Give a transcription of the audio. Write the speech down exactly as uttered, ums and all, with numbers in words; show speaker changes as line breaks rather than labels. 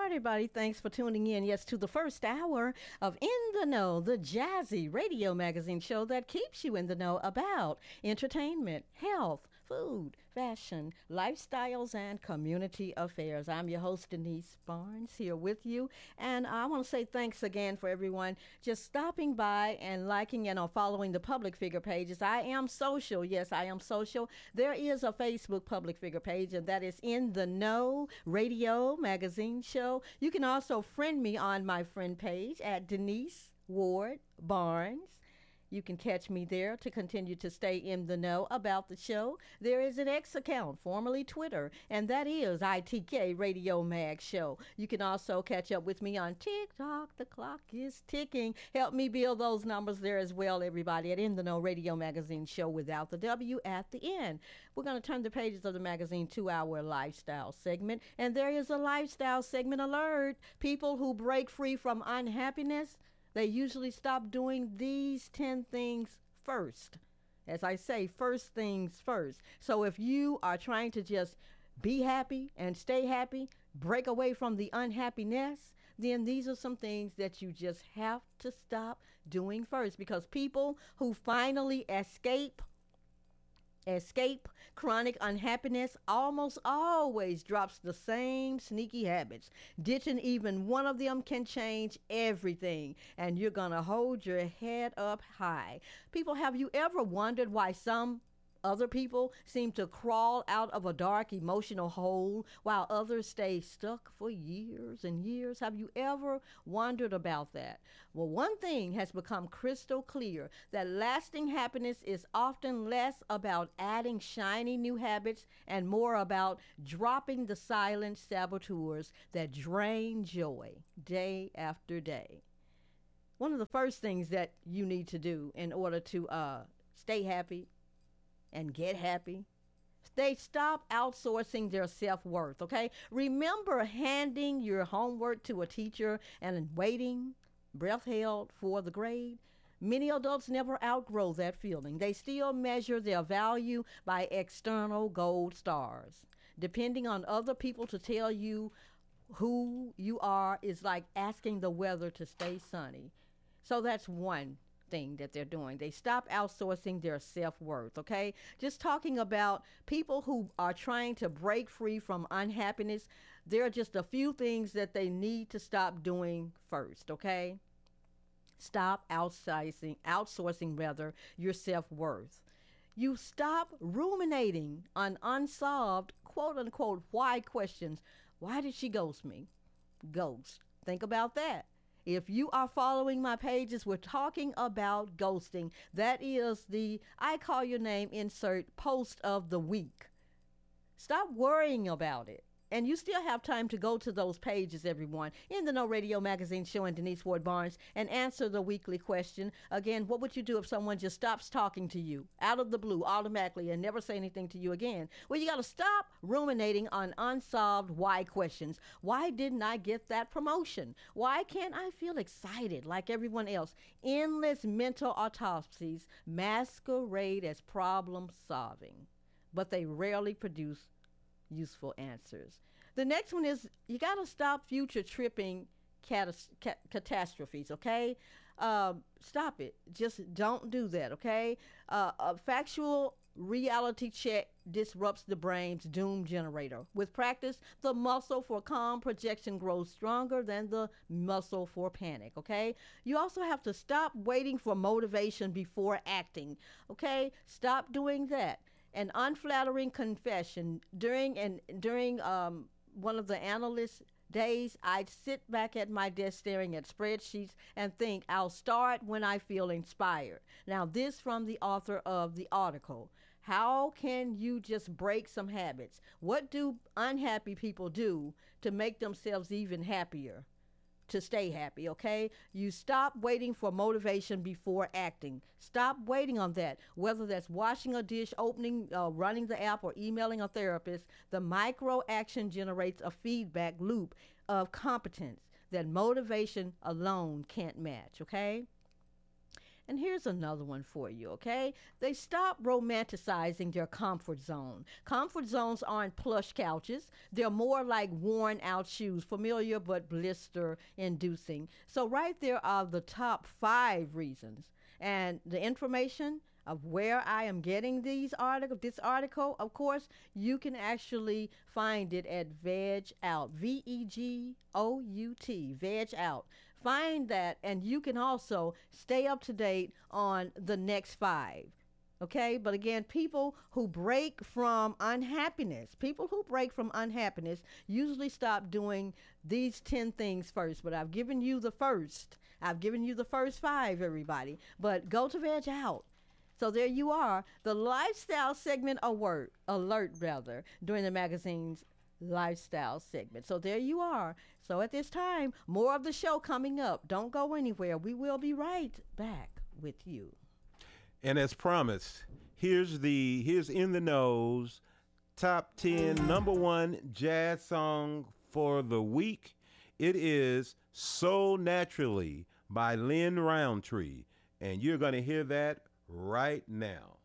All right, everybody, thanks for tuning in, yes, to the first hour of In the Know, the jazzy radio magazine show that keeps you in the know about entertainment, health, food, fashion, lifestyles, and community affairs. I'm your host, Denise Barnes, here with you. And I want to say thanks again for everyone just stopping by and liking and or following the public figure pages. I am social. Yes, I am social. There is a Facebook public figure page, and that is In the Know Radio Magazine Show. You can also friend me on my friend page at Denise Ward Barnes. You can catch me there to continue to stay in the know about the show. There is an X account, formerly Twitter, and that is I T K Radio Mag Show. You can also catch up with me on TikTok. The clock is ticking. Help me build those numbers there as well, everybody, at In the Know Radio Magazine Show without the W at the end. We're going to turn the pages of the magazine to our lifestyle segment, and there is a lifestyle segment alert. People who break free from unhappiness, they usually stop doing these ten things first. As I say, first things first. So if you are trying to just be happy and stay happy, break away from the unhappiness, then these are some things that you just have to stop doing first. Because people who finally escape Escape chronic unhappiness almost always drops the same sneaky habits. Ditching even one of them can change everything, and you're going to hold your head up high. People, have you ever wondered why some other people seem to crawl out of a dark emotional hole while others stay stuck for years and years? Have you ever wondered about that? Well, one thing has become crystal clear, that lasting happiness is often less about adding shiny new habits and more about dropping the silent saboteurs that drain joy day after day. One of the first things that you need to do in order to uh, stay happy and get happy, they stop outsourcing their self-worth, okay? Remember handing your homework to a teacher and waiting, breath held, for the grade? Many adults never outgrow that feeling. They still measure their value by external gold stars. Depending on other people to tell you who you are is like asking the weather to stay sunny. So that's one thing that they're doing. They stop outsourcing their self-worth, okay? Just talking about people who are trying to break free from unhappiness, there are just a few things that they need to stop doing first, okay? Stop outsourcing, outsourcing rather, your self-worth. You stop ruminating on unsolved, quote-unquote, why questions. Why did she ghost me? Ghost. Think about that. If you are following my pages, we're talking about ghosting. That is the I call your name insert post of the week. Stop worrying about it. And you still have time to go to those pages, everyone, In the Know Radio Magazine Show and Denise Ward Barnes, and answer the weekly question. Again, what would you do if someone just stops talking to you out of the blue automatically and never say anything to you again? Well, you got to stop ruminating on unsolved why questions. Why didn't I get that promotion? Why can't I feel excited like everyone else? Endless mental autopsies masquerade as problem solving, but they rarely produce useful answers. The next one is you got to stop future tripping catas- ca- catastrophes, okay? Um, stop it. Just don't do that, okay? Uh, a factual reality check disrupts the brain's doom generator. With practice, the muscle for calm projection grows stronger than the muscle for panic, okay? You also have to stop waiting for motivation before acting, okay? Stop doing that. An unflattering confession, during and during um, one of the analyst days, I'd sit back at my desk staring at spreadsheets and think, I'll start when I feel inspired. Now, this from the author of the article. How can you just break some habits? What do unhappy people do to make themselves even happier? To stay happy, okay? You stop waiting for motivation before acting. Stop waiting on that. Whether that's washing a dish, opening, uh, running the app, or emailing a therapist, the micro action generates a feedback loop of competence that motivation alone can't match, okay? And here's another one for you, okay? They stop romanticizing their comfort zone. Comfort zones aren't plush couches, they're more like worn out shoes, familiar but blister inducing. So, right there are the top five reasons. And the information of where I am getting these article, this article, of course, you can actually find it at Veg Out, V E G O U T, Veg Out. Find that, and you can also stay up to date on the next five. Okay, but again, people who break from unhappiness, people who break from unhappiness usually stop doing these ten things first. But I've given you the first. I've given you the first five, everybody. But go to Veg Out. So there you are, the lifestyle segment alert, alert rather, during the magazine's lifestyle segment. So there you are. So at this time, more of the show coming up. Don't go anywhere. We will be right back with you.
And as promised, here's the here's In the Nose top ten number one jazz song for the week. It is So Naturally by Lynn Roundtree. And you're going to hear that right now.